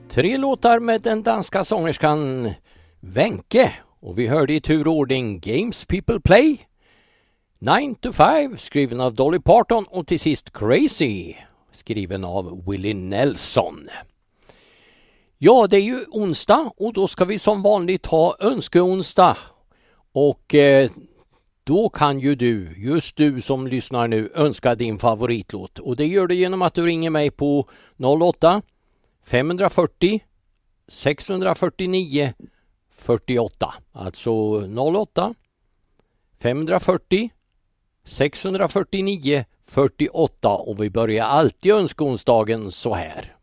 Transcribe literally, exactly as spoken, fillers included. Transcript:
Tre låtar med den danska sångerskan Wenche. Och vi hörde i turordning Games People Play, nine to five skriven av Dolly Parton och till sist Crazy skriven av Willie Nelson. Ja, det är ju onsdag och då ska vi som vanligt ha önskeonsdag. Och eh, då kan ju du, just du som lyssnar nu, önska din favoritlåt. Och det gör du genom att du ringer mig på noll åtta fem fyra noll sex fyra nio fyrtioåtta. Alltså noll åtta fem fyra noll sex fyra nio fyrtioåtta. Och vi börjar alltid önskeonsdagen så här.